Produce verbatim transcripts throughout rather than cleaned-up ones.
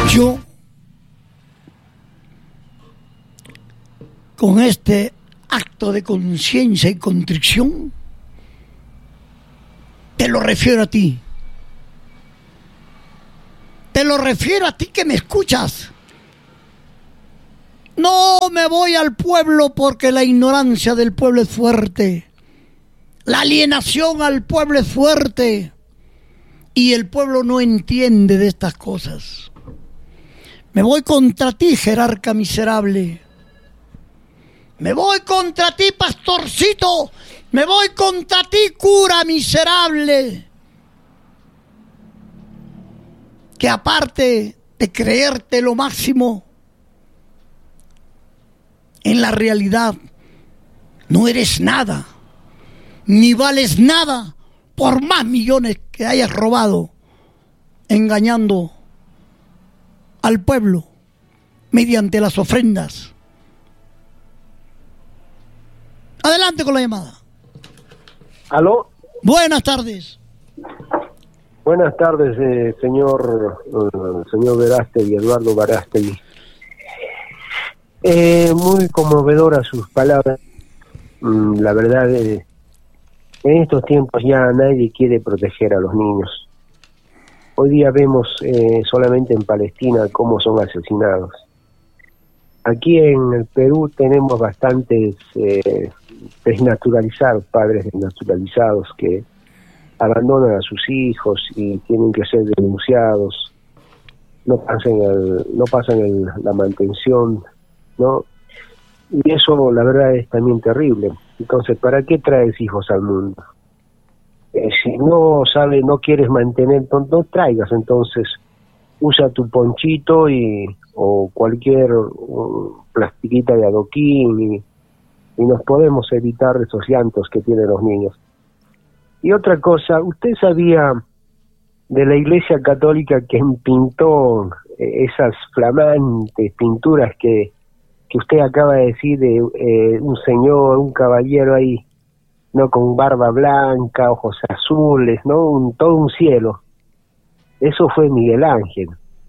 Yo, con este acto de conciencia y contrición, te lo refiero a ti. Te lo refiero a ti que me escuchas. No me voy al pueblo porque la ignorancia del pueblo es fuerte. La alienación al pueblo es fuerte. Y el pueblo no entiende de estas cosas. Me voy contra ti, jerarca miserable. Me voy contra ti, pastorcito. Me voy contra ti, cura miserable. Que aparte de creerte lo máximo, en la realidad no eres nada, ni vales nada por más millones que hayas robado, engañando al pueblo mediante las ofrendas. Adelante con la llamada. ¿Aló? Buenas tardes. Buenas tardes, eh, señor uh, señor Verástegui, Eduardo Verástegui. Eh, muy conmovedoras sus palabras. Mm, la verdad, eh, en estos tiempos ya nadie quiere proteger a los niños. Hoy día vemos eh, solamente en Palestina cómo son asesinados. Aquí en el Perú tenemos bastantes eh, desnaturalizados, padres desnaturalizados que abandonan a sus hijos y tienen que ser denunciados, no pasan el, no pasan el, la mantención, ¿no? Y eso la verdad es también terrible. Entonces, ¿para qué traes hijos al mundo? Eh, si no sabes, no quieres mantener, no, no traigas. Entonces usa tu ponchito y o cualquier uh, plastiquita de adoquín y, y nos podemos evitar esos llantos que tienen los niños. Y otra cosa, ¿usted sabía de la Iglesia Católica que pintó esas flamantes pinturas que, que usted acaba de decir de eh, un señor, un caballero ahí, no, con barba blanca, ojos azules, no, un, todo un cielo? Eso fue Miguel Ángel.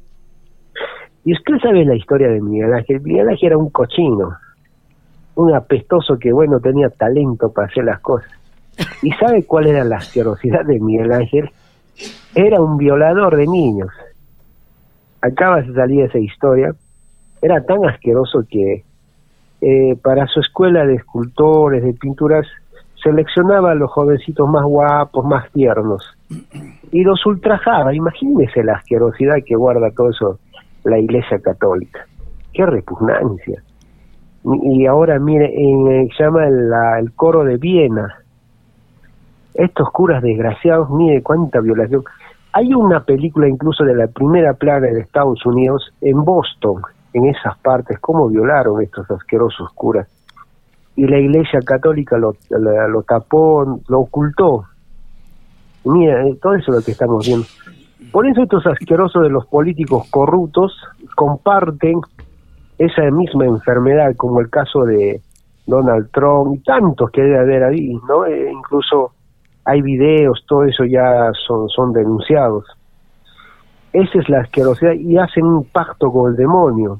Y usted sabe la historia de Miguel Ángel. Miguel Ángel era un cochino, un apestoso que, bueno, tenía talento para hacer las cosas. ¿Y sabe cuál era la asquerosidad de Miguel Ángel? Era un violador de niños. Acaba de salir esa historia. Era tan asqueroso que eh, para su escuela de escultores, de pinturas, seleccionaba a los jovencitos más guapos, más tiernos, y los ultrajaba. Imagínese la asquerosidad que guarda todo eso la Iglesia Católica. ¡Qué repugnancia! Y ahora, mire, en, eh, se llama el, la, el coro de Viena. Estos curas desgraciados, mire cuánta violación. Hay una película incluso de la primera plaga de Estados Unidos, en Boston, en esas partes, cómo violaron estos asquerosos curas. Y la Iglesia Católica lo, lo, lo tapó, lo ocultó. Mira, todo eso es lo que estamos viendo. Por eso estos asquerosos de los políticos corruptos comparten esa misma enfermedad, como el caso de Donald Trump y tantos que debe haber ahí, ¿no? Eh, incluso hay videos, todo eso ya son, son denunciados. Esa es la asquerosidad y hacen un pacto con el demonio.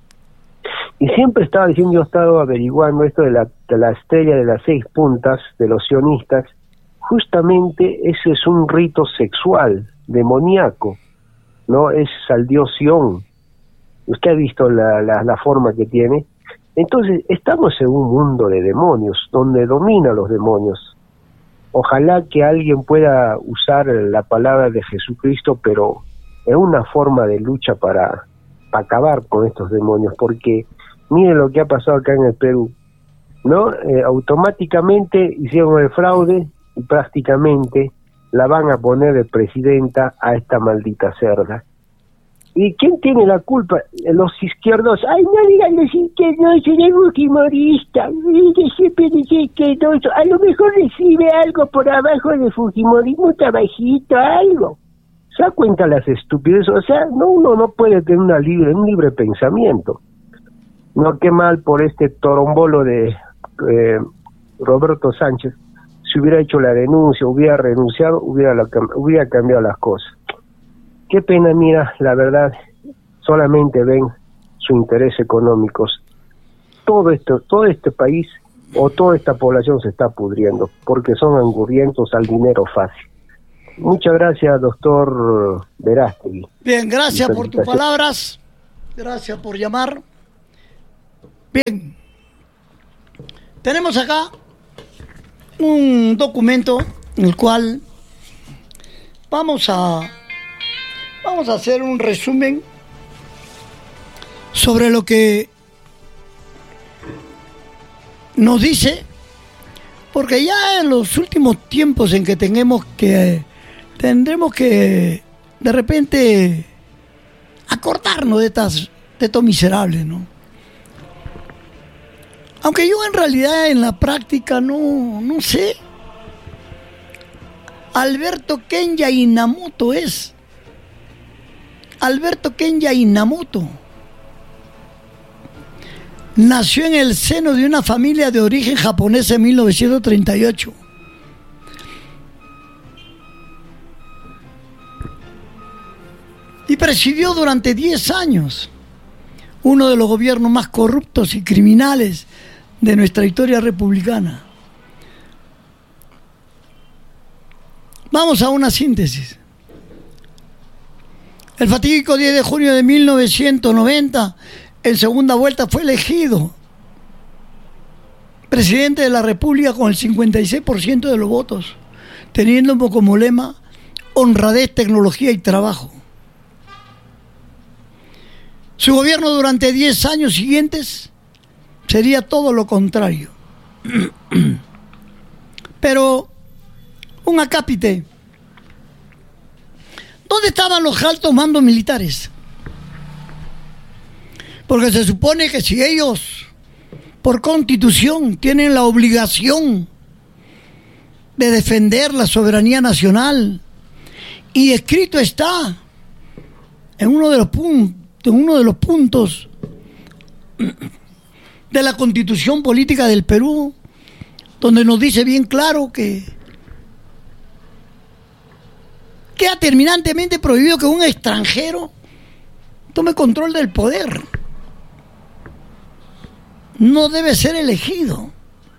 Y siempre estaba diciendo, yo he estado averiguando esto de la, de la estrella de las seis puntas de los sionistas. Justamente ese es un rito sexual, demoníaco, ¿no? Es al dios Sion. Usted ha visto la, la, la forma que tiene. Entonces, estamos en un mundo de demonios, donde dominan los demonios. Ojalá que alguien pueda usar la palabra de Jesucristo, pero en una forma de lucha para, para acabar con estos demonios, porque mire lo que ha pasado acá en el Perú, ¿no? Eh, automáticamente hicieron el fraude y prácticamente la van a poner de presidenta a esta maldita cerda. ¿Y quién tiene la culpa? Los izquierdos. Ay, no digan los izquierdos, soy fujimorista. Siempre dice que no, a lo mejor recibe algo por abajo de fujimorismo, trabajito, algo. ¿Se da cuenta las estupideces? O sea, no, uno no puede tener una libre, un libre pensamiento. No, qué mal por este torombolo de eh, Roberto Sánchez. Si hubiera hecho la denuncia, hubiera renunciado, hubiera, la, hubiera cambiado las cosas. Qué pena, mira, la verdad, solamente ven su interés económicos. Todo esto, todo este país o toda esta población se está pudriendo porque son angurrientos al dinero fácil. Muchas gracias, doctor Verástegui. Bien, gracias por tus palabras. Gracias por llamar. Bien. Tenemos acá un documento en el cual vamos a vamos a hacer un resumen sobre lo que nos dice, porque ya en los últimos tiempos en que tengamos que tendremos que de repente acordarnos de estas de estos miserables, ¿no? Aunque yo en realidad en la práctica no, no sé. Alberto Kenya Inamoto es. Alberto Kenya Inamoto nació en el seno de una familia de origen japonés en mil novecientos treinta y ocho. Y presidió durante diez años uno de los gobiernos más corruptos y criminales de nuestra historia republicana. Vamos a una síntesis. El fatídico diez de junio de mil novecientos noventa, en segunda vuelta, fue elegido presidente de la República con el cincuenta y seis por ciento de los votos, teniendo como lema honradez, tecnología y trabajo. Su gobierno durante diez años siguientes sería todo lo contrario. Pero, un acápite. ¿Dónde estaban los altos mandos militares? Porque se supone que si ellos, por constitución, tienen la obligación de defender la soberanía nacional, y escrito está en uno de los puntos, en uno de los puntos de la Constitución Política del Perú, donde nos dice bien claro que queda terminantemente prohibido que un extranjero tome control del poder. No debe ser elegido.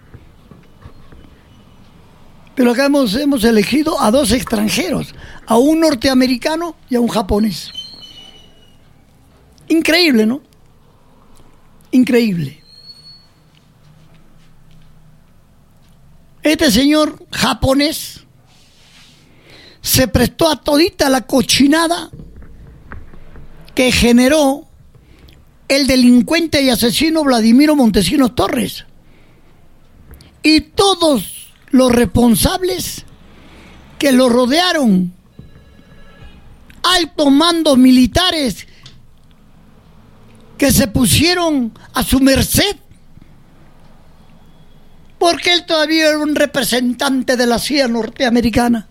Pero acá hemos, hemos elegido a dos extranjeros, a un norteamericano y a un japonés. Increíble, ¿no? Increíble. Este señor japonés se prestó a todita la cochinada que generó el delincuente y asesino Vladimiro Montesinos Torres. Y todos los responsables que lo rodearon, altos mandos militares que se pusieron a su merced, porque él todavía era un representante de la C I A norteamericana.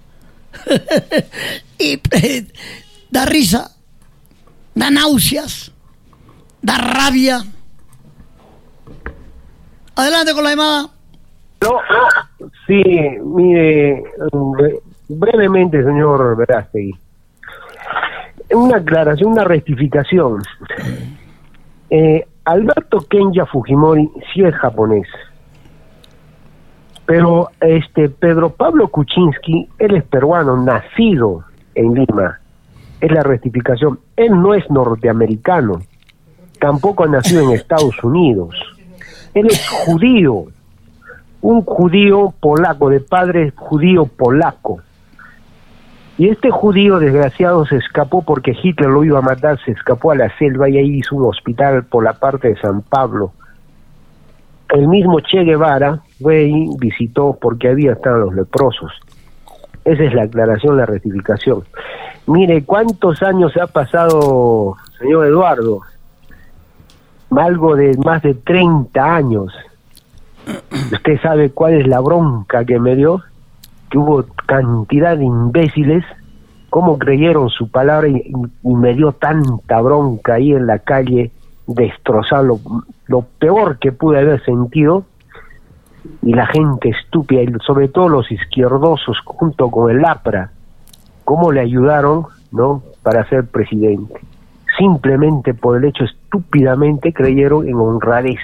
Y eh, da risa, da náuseas, da rabia. Adelante con la llamada. No, no. Sí, mire, brevemente, señor Verástegui, una aclaración, una rectificación. Eh, Alberto Kenya Fujimori sí es japonés, pero este Pedro Pablo Kuczynski, él es peruano, nacido en Lima. Es la rectificación. Él no es norteamericano, tampoco ha nacido en Estados Unidos. Él es judío, un judío polaco, de padre judío polaco. Y este judío desgraciado se escapó porque Hitler lo iba a matar, se escapó a la selva y ahí hizo un hospital por la parte de San Pablo. El mismo Che Guevara fue y visitó porque había estado los leprosos. Esa es la aclaración, la rectificación. Mire, ¿cuántos años ha pasado, señor Eduardo? Algo de más de treinta años. ¿Usted sabe cuál es la bronca que me dio? Que hubo cantidad de imbéciles, cómo creyeron su palabra, y, y me dio tanta bronca ahí en la calle, destrozar lo, lo peor que pude haber sentido, y la gente estúpida, y sobre todo los izquierdosos junto con el APRA, cómo le ayudaron, ¿no?, para ser presidente. simplemente por el hecho estúpidamente creyeron en honradez.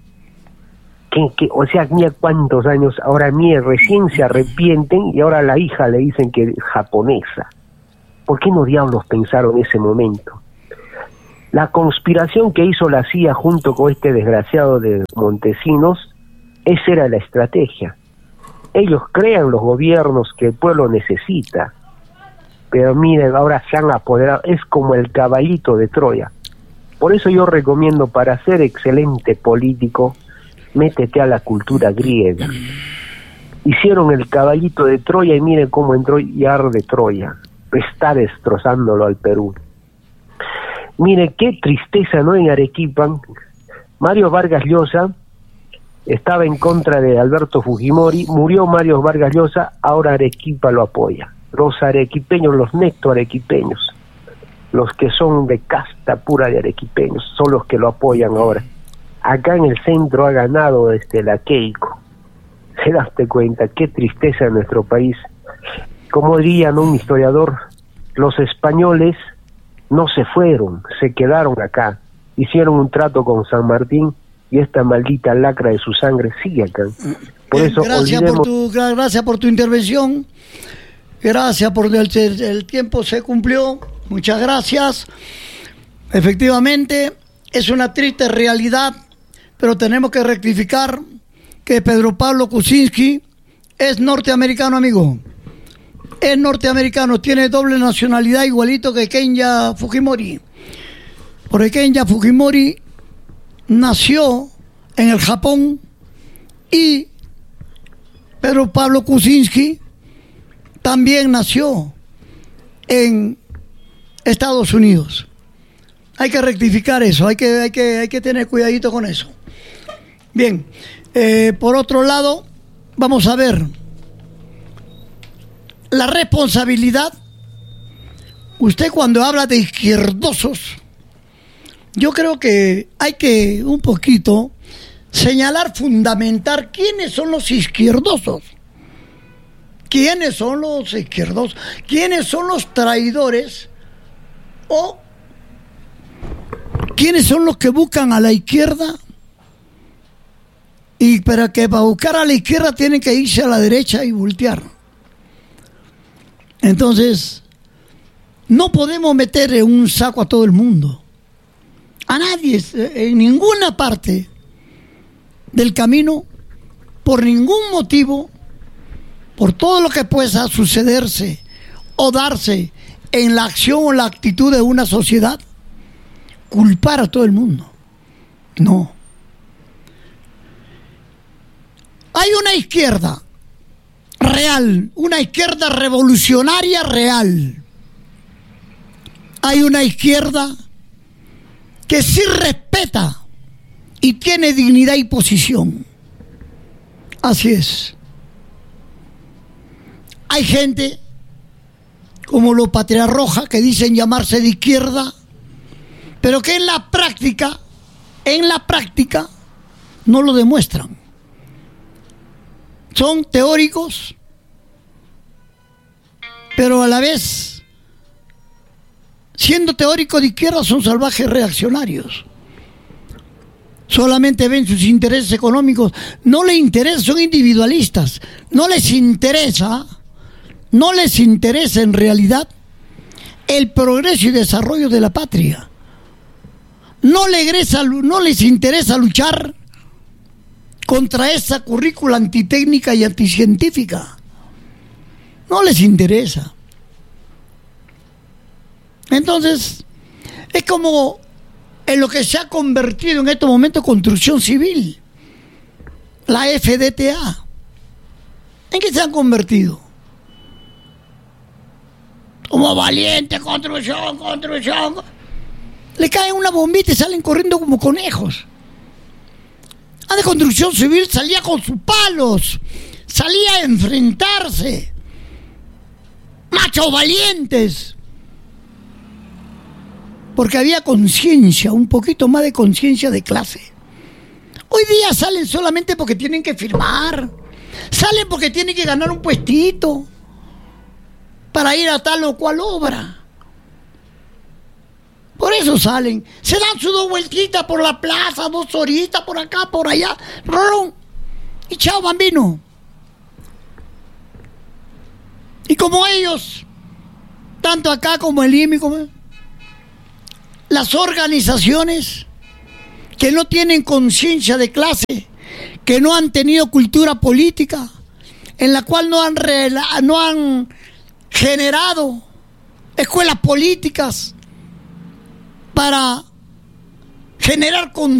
Que, que, o sea, mira cuántos años, ahora mira, recién se arrepienten y ahora a la hija le dicen que es japonesa. ¿Por qué no diablos pensaron en ese momento? La conspiración que hizo la C I A junto con este desgraciado de Montesinos, esa era la estrategia. Ellos crean los gobiernos que el pueblo necesita, pero miren, ahora se han apoderado, es como el caballito de Troya. Por eso yo recomiendo, para ser excelente político, métete a la cultura griega. Hicieron el caballito de Troya y miren cómo entró y arde Troya, está destrozándolo al Perú. Mire qué tristeza, ¿no? En Arequipa, Mario Vargas Llosa estaba en contra de Alberto Fujimori, murió Mario Vargas Llosa, ahora Arequipa lo apoya. Los arequipeños, los neto arequipeños, los que son de casta pura de arequipeños, son los que lo apoyan ahora. Acá en el centro ha ganado este, la Keiko. ¿Se daste cuenta? Qué tristeza en nuestro país. Como diría, ¿no?, un historiador, los españoles no se fueron, se quedaron acá. Hicieron un trato con San Martín y esta maldita lacra de su sangre sigue acá. Por eso, gracias, olvidemos... por tu, gracias por tu intervención. Gracias por el, el tiempo se cumplió. Muchas gracias. Efectivamente, es una triste realidad, pero tenemos que rectificar que Pedro Pablo Kuczynski es norteamericano, amigo. Es norteamericano, tiene doble nacionalidad igualito que Kenya Fujimori. Porque Kenya Fujimori nació en el Japón y Pedro Pablo Kuczynski también nació en Estados Unidos. Hay que rectificar eso, hay que, hay que, hay que tener cuidadito con eso. Bien, eh, por otro lado, vamos a ver la responsabilidad. Usted cuando habla de izquierdosos, yo creo que hay que un poquito señalar, fundamentar quiénes son los izquierdosos. ¿Quiénes son los izquierdosos? ¿Quiénes son los traidores? ¿O quiénes son los que buscan a la izquierda? Y para que para buscar a la izquierda tienen que irse a la derecha y voltear. Entonces, no podemos meter en un saco a todo el mundo. A nadie, en ninguna parte del camino, por ningún motivo, por todo lo que pueda sucederse o darse en la acción o la actitud de una sociedad, culpar a todo el mundo. No. Hay una izquierda real, una izquierda revolucionaria real. Hay una izquierda que sí respeta y tiene dignidad y posición. Así es. Hay gente como los Patria Roja que dicen llamarse de izquierda, pero que en la práctica, en la práctica, no lo demuestran. Son teóricos, pero a la vez, siendo teóricos de izquierda, son salvajes reaccionarios. Solamente ven sus intereses económicos, no les interesa, son individualistas, no les interesa, no les interesa en realidad el progreso y desarrollo de la patria. No les, interesa, no les interesa luchar contra esa currícula antitécnica y anticientífica. No les interesa. Entonces, es como en lo que se ha convertido en estos momentos construcción civil, la F D T A. ¿En qué se han convertido? Como valiente, construcción, construcción. Le caen una bombita y salen corriendo como conejos. A de construcción civil salía con sus palos, salía a enfrentarse. Machos valientes. Porque había conciencia, un poquito más de conciencia de clase. Hoy día salen solamente porque tienen que firmar. Salen porque tienen que ganar un puestito para ir a tal o cual obra. Por Eso salen. Se dan su dos vueltitas por la plaza, dos horitas por acá, por allá. Ron. Y chao, bambino. Y como ellos, tanto acá como el I M I, como las organizaciones que no tienen conciencia de clase, que no han tenido cultura política, en la cual no han, no han generado escuelas políticas para generar conciencia